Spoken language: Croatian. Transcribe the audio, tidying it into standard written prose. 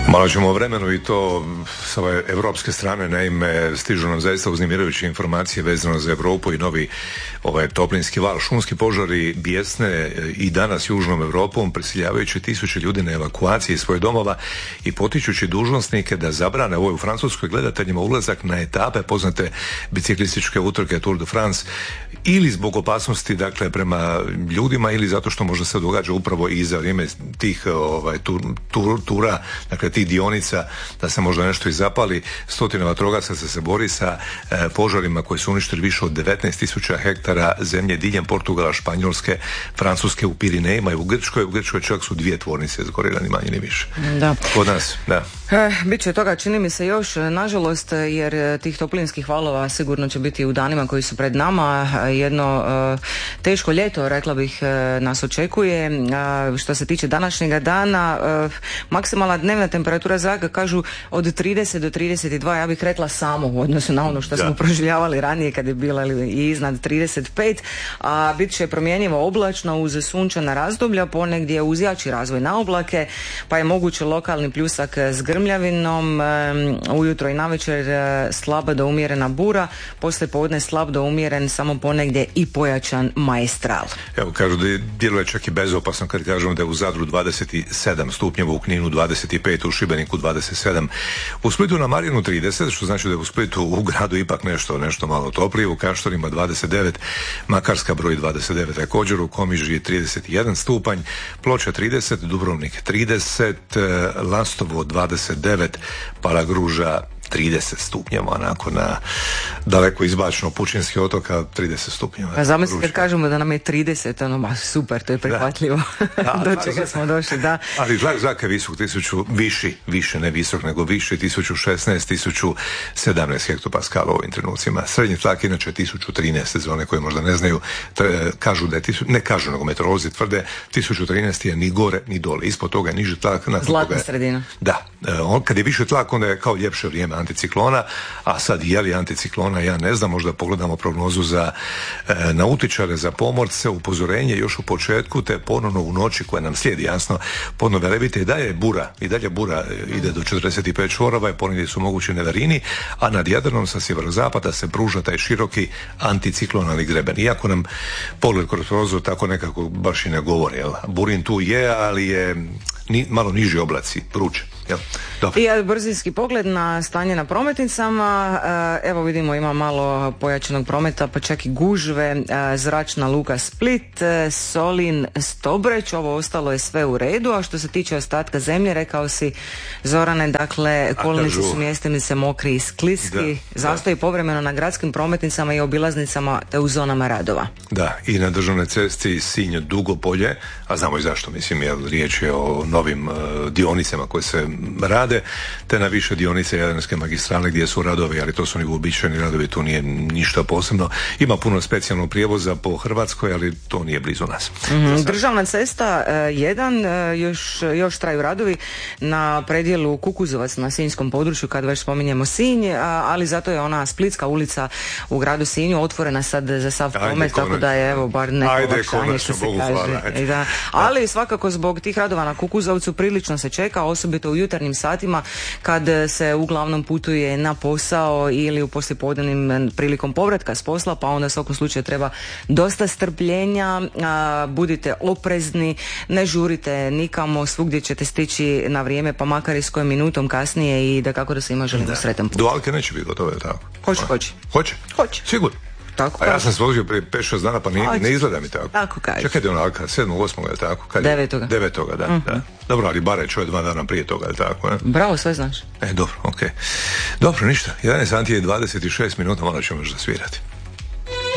Malo ćemo o vremenu i to s ove evropske strane, naime stižu nam zaista uznemirujuće informacije vezano za Europu i novi toplinski val. Šumski požari bijesne i danas južnom Europom, prisiljavajući tisuće ljudi na evakuaciji svoje domova i potičući dužnosnike da zabrane u Francuskoj gledateljima ulazak na etape poznate biciklističke utrke Tour de France, ili zbog opasnosti dakle prema ljudima, ili zato što možda se događa upravo i za vrijeme tih tura, dakle tih dionica, da se možda nešto i zapali. Stotina vatrogasaca se bori sa požarima koji su uništili više od 19.000 hektara zemlje diljem Portugala, Španjolske, Francuske, u Pirinejima i u Grčkoj. U Grčkoj čak su 2 tvornice izgorjele, ni manje ni više. Da. Kod nas, da. Biće toga, čini mi se još, nažalost, jer tih toplinskih valova sigurno će biti u danima koji su pred nama. Jedno teško ljeto, rekla bih, nas očekuje. Što se tiče današnjega dana, maksimalna dnevna temperatura zraka kažu od 30 do 32, ja bih rekla samo u odnosu na ono što smo proživljavali ranije kad je bila i iznad 35, a bit će promjenjivo oblačno uz sunčana razdoblja, ponegdje uz jači razvoj na oblake, pa je moguće lokalni pljusak s grmljavinom, ujutro i navečer slaba do umjerena bura, poslije podne slab do umjeren, samo ponegdje i pojačan maestral. Evo, kažu da djeluje čak i bezopasno kad kažemo da je u Zadru 27 stupnjeva, u Kninu 25, u Šibeniku 27, u Splitu na Marjanu 30, što znači da je u Splitu u gradu ipak nešto malo toplije, u Kaštorima 29, Makarska broj 29, također u Komiži 31 stupanj, Ploče 30, Dubrovnik 30, Lastovo 29, Palagruža 30 stupnjeva, onako na daleko izbačeno Pučinski otoka 30 stupnjeva. A zamisli kad kažemo da nam je 30, ono, super, to je prihvatljivo. Do čega smo došli, da. Ali zrak je visok, više, ne visok, nego više, 1016, 1017 hektopaskala u ovim trenucima. Srednji tlak inače 1013, za one koje možda ne znaju, kažu da je, ne kažu, nego meteorolozi tvrde, 1013 je ni gore, ni dole. Ispod toga je niži tlak. Zlatna sredina. Da. Kad je više tlak, onda je kao ljepše vrijeme anticiklona, a sad je li anticiklona, ja ne znam, možda pogledamo prognozu za nautičare, za pomorce, upozorenje još u početku, te ponovno u noći koja nam slijedi, jasno, ponovno velebite i dalje bura ide do 45 čvorova i ponegdje su mogući nevarini, a nad Jadranom sa sjeverozapada se pruža taj široki anticiklonalni greben. Iako nam pogled kroz prozor tako nekako baš i ne govori, jel? Burin tu je, ali je malo niži oblaci, vruće. I brzinski pogled na stanje na prometnicama. Evo vidimo, ima malo pojačanog prometa, pa čak i gužve. Zračna luka Split, Solin, Stobreć, ovo ostalo je sve u redu. A što se tiče ostatka zemlje, rekao si, Zorane, dakle kolnici su mjestimice mokri i skliski, zastoji povremeno na gradskim prometnicama i obilaznicama te u zonama radova. Da, i na državnoj cesti Sinj Dugopolje, a znamo i zašto, mislim, jer riječ je o novim dionicama koje se rade, te na više dionice Jadranske magistrale gdje su radovi, ali to su oni uobičajeni radovi, tu nije ništa posebno. Ima puno specijalnog prijevoza po Hrvatskoj, ali to nije blizu nas. Državna cesta 1, još traju radovi na predjelu Kukuzovac na sinjskom području, kad već spominjemo Sinj, ali zato je ona Splitska ulica u gradu Sinju otvorena sad za sav promet, tako da je evo bar neko olakšanje, što se kaže. Ali svakako zbog tih radova na Kukuzovcu prilično se čeka, osobito u jutarnjim satima kad se uglavnom putuje na posao ili u poslijepodnevnim prilikom povratka s posla, pa onda u svakom slučaju treba dosta strpljenja, budite oprezni, ne žurite nikamo, svugdje ćete stići na vrijeme, pa makar i s kojom minutom kasnije, i da kako da se ima želimo sretan put. Do Alke neće biti gotovo, je tako? Hoće. Sigurno. Tako, a ja sam se vozio prije 5-6 dana, pa ne izgleda mi tako. Tako kaže. Čekaj, je ono Alka, 7-8, je tako? 9. Da. Dobro, ali bare čovjek 2 dana prije toga, je tako? Ne? Bravo, sve znaš. Dobro, okej. Dobro, ništa. 11 sati je 26 minuta, malo ćemo još zasvirati.